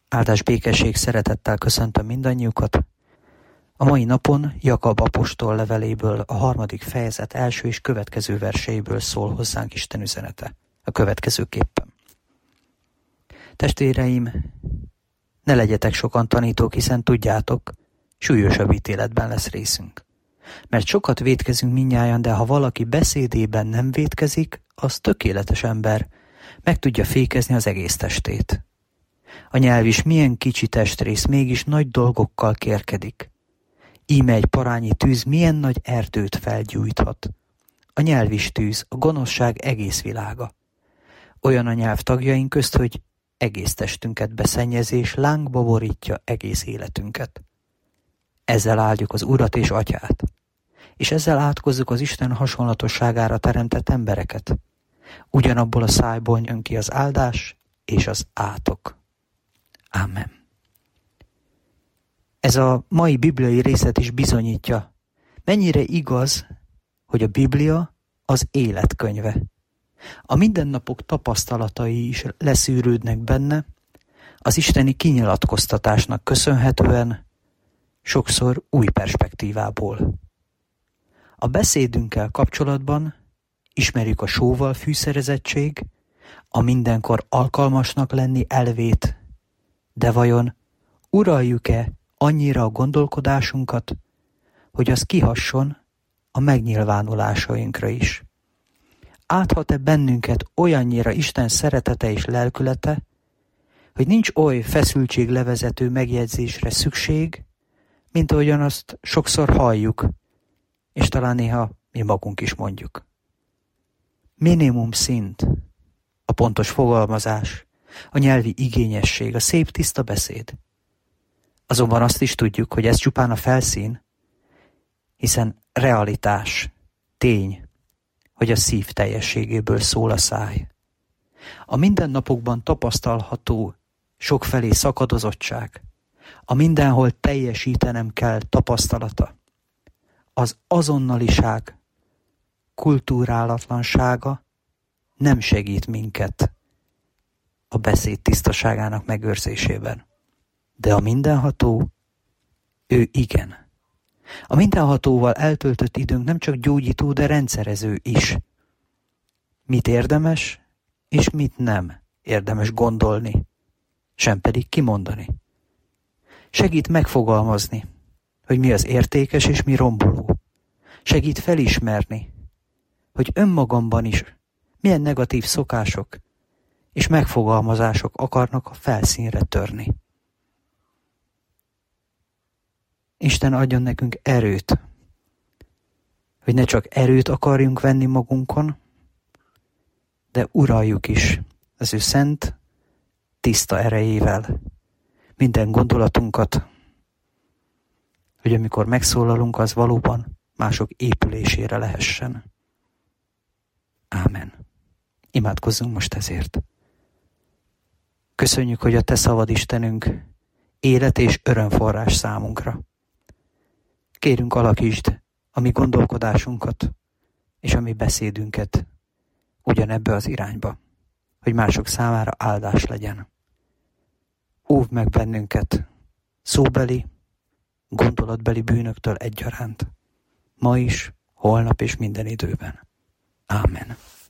Áldás, békesség, szeretettel köszöntöm mindannyiukat. A mai napon Jakab apostol leveléből a 3. fejezet első és következő verseiből szól hozzánk Isten üzenete. A következőképpen. Testvéreim, ne legyetek sokan tanítók, hiszen tudjátok, súlyosabb ítéletben lesz részünk. Mert sokat vétkezünk mindnyájan, de ha valaki beszédében nem vétkezik, az tökéletes ember, meg tudja fékezni az egész testét. A nyelv is milyen kicsi testrész, mégis nagy dolgokkal kérkedik. Íme egy parányi tűz milyen nagy erdőt felgyújthat. A nyelv is tűz, a gonoszság egész világa. Olyan a nyelv tagjaink közt, hogy egész testünket beszennyezés lángba borítja egész életünket. Ezzel áldjuk az Urat és Atyát, és ezzel átkozzuk az Isten hasonlatosságára teremtett embereket. Ugyanabból a szájból jön ki az áldás és az átok. Ámen. Ez a mai bibliai részlet is bizonyítja, mennyire igaz, hogy a Biblia az életkönyve. A mindennapok tapasztalatai is leszűrődnek benne, az isteni kinyilatkoztatásnak köszönhetően, sokszor új perspektívából. A beszédünkkel kapcsolatban ismerjük a sóval fűszerezettség, a mindenkor alkalmasnak lenni elvét, de vajon uraljuk-e annyira a gondolkodásunkat, hogy az kihasson a megnyilvánulásainkra is? Áthat-e bennünket olyannyira Isten szeretete és lelkülete, hogy nincs oly feszültséglevezető megjegyzésre szükség, mint ahogyan azt sokszor halljuk, és talán néha mi magunk is mondjuk. Minimum szint, a pontos fogalmazás, a nyelvi igényesség, a szép tiszta beszéd. Azonban azt is tudjuk, hogy ez csupán a felszín, hiszen realitás, tény, hogy a szív teljességéből szól a száj. A mindennapokban tapasztalható sokfelé szakadozottság, a mindenhol teljesítenem kell tapasztalata, az azonnaliság kulturálatlansága nem segít minket a beszéd tisztaságának megőrzésében. De a mindenható, ő igen. A mindenhatóval eltöltött időnk nem csak gyógyító, de rendszerező is. Mit érdemes, és mit nem érdemes gondolni, sem pedig kimondani. Segít megfogalmazni, hogy mi az értékes és mi romboló. Segít felismerni, hogy önmagamban is milyen negatív szokások és megfogalmazások akarnak a felszínre törni. Isten adjon nekünk erőt, hogy ne csak erőt akarjunk venni magunkon, de uraljuk is az ő szent, tiszta erejével minden gondolatunkat, hogy amikor megszólalunk, az valóban mások épülésére lehessen. Ámen. Imádkozzunk most ezért. Köszönjük, hogy a Te szavad, Istenünk, élet és örömforrás számunkra. Kérünk, alakítsd a mi gondolkodásunkat és a mi beszédünket ugyanebbe az irányba, hogy mások számára áldás legyen. Óvd meg bennünket szóbeli, gondolatbeli bűnöktől egyaránt, ma is, holnap és minden időben. Ámen.